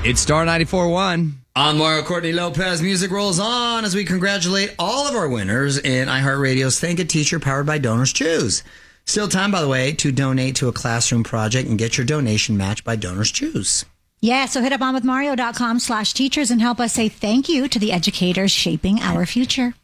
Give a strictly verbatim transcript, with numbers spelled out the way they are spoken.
It's Star ninety-four point one. I'm Mario Courtney Lopez. Music rolls on as we congratulate all of our winners in iHeartRadio's Thank a Teacher powered by Donors Choose. Still time, by the way, to donate to a classroom project and get your donation matched by Donors Choose. Yeah, so hit up onwithmario.com slash teachers and help us say thank you to the educators shaping our future.